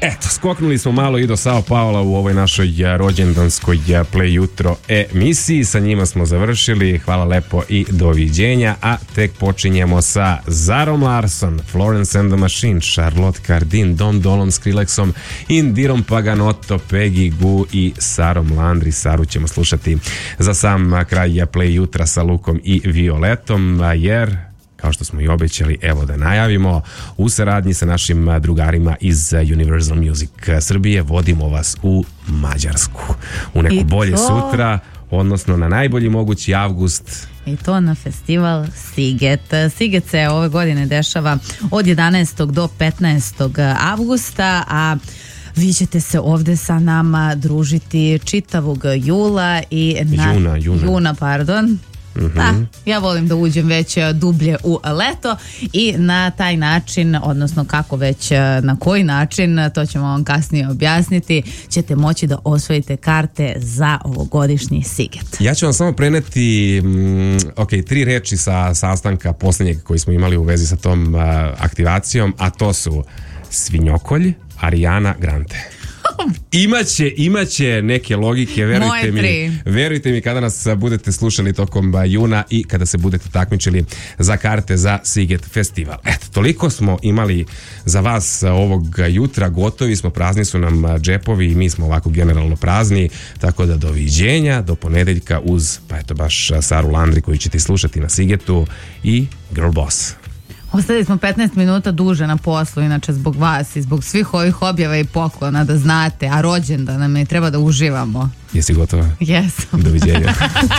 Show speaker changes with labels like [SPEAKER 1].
[SPEAKER 1] Eto, skoknuli smo malo i do Sao Paula u ovoj našoj rođendanskoj Play jutro emisiji. Sa njima smo završili. Hvala lepo i doviđenja. A tek počinjemo sa Zarom Larson, Florence and the Machine, Charlotte Cardin, Dom Dolom, Skrillexom, Indirom Paganotto, Peggy Gou i Sarom Landry. Saru ćemo slušati za sam kraj Play jutra sa Lukom i Violetom, jer kao što smo i obećali, evo da najavimo, u saradnji sa našim drugarima iz Universal Music Srbije vodimo vas u Mađarsku. U neko bolje sutra, odnosno na najbolji mogući avgust.
[SPEAKER 2] I to na festival Siget. Siget se ove godine dešava od 11. do 15. avgusta, a vi ćete se ovde sa nama družiti čitavog jula i juna, pardon. Da, ja volim da uđem već dublje u leto i na taj način, odnosno kako već, na koji način, to ćemo vam kasnije objasniti, ćete moći da osvojite karte za ovogodišnji Siget.
[SPEAKER 1] Ja ću vam samo preneti 3 reči sa sastanka posljednjeg koji smo imali u vezi sa tom aktivacijom, a to su svinjokolj, Ariana Grande. Imaće neke logike, verujte mi kada nas budete slušali tokom juna i kada se budete takmičili za karte za Siget festival. Eto, toliko smo imali za vas ovog jutra, gotovi smo, prazni su nam džepovi i mi smo ovako generalno prazni, tako da doviđenja, do ponedeljka uz, pa eto baš Saru Landry koju ćete slušati na Sigetu i Girl Boss.
[SPEAKER 2] Ostali smo 15 minuta duže na poslu, inače zbog vas i zbog svih ovih objava i poklona, da znate, a rođendan nam je, treba da uživamo.
[SPEAKER 1] Jesi gotova?
[SPEAKER 2] Jesam.
[SPEAKER 1] Doviđenja.